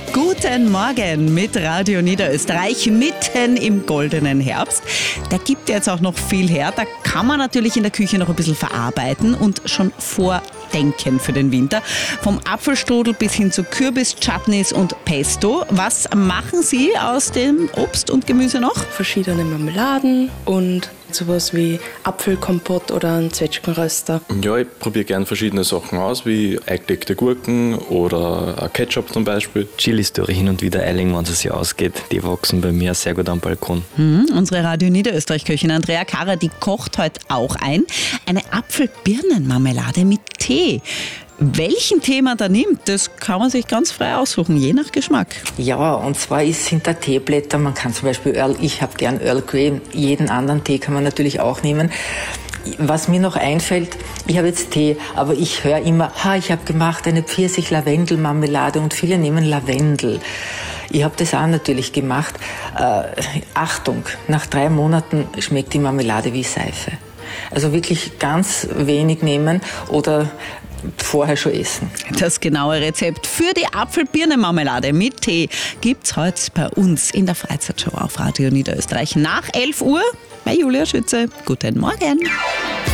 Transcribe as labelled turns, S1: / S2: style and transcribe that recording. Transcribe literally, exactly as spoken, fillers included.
S1: Guten Morgen mit Radio Niederösterreich, mitten im goldenen Herbst. Der gibt jetzt auch noch viel her. Da kann man natürlich in der Küche noch ein bisschen verarbeiten und schon vordenken für den Winter. Vom Apfelstrudel bis hin zu Kürbis-Chutneys und Pesto. Was machen Sie aus dem Obst und Gemüse noch?
S2: Verschiedene Marmeladen und sowas wie Apfelkompott oder einen Zwetschgenröster.
S3: Ja, ich probiere gerne verschiedene Sachen aus, wie eingelegte Gurken oder Ketchup zum Beispiel.
S4: Chilis tue ich hin und wieder eiling, wenn es sich ausgeht. Die wachsen bei mir sehr gut am Balkon.
S1: Hm, unsere Radio Niederösterreich-Köchin Andrea Karrer, die kocht heute auch ein. Eine Apfel-Birnen-Marmelade mit Tee. Welchen Tee man da nimmt, das kann man sich ganz frei aussuchen, je nach Geschmack.
S5: Ja, und zwar ist, sind da Teeblätter, man kann zum Beispiel Earl, ich habe gern Earl Grey, jeden anderen Tee kann man natürlich auch nehmen. Was mir noch einfällt, ich habe jetzt Tee, aber ich höre immer, ha, ich habe gemacht eine Pfirsich-Lavendel-Marmelade und viele nehmen Lavendel. Ich habe das auch natürlich gemacht. Äh, Achtung, nach drei Monaten schmeckt die Marmelade wie Seife. Also wirklich ganz wenig nehmen oder vorher schon essen.
S1: Das genaue Rezept für die Apfel-Birnen-Marmelade mit Tee gibt's heute bei uns in der Freizeitshow auf Radio Niederösterreich nach elf Uhr bei Julia Schütze. Guten Morgen.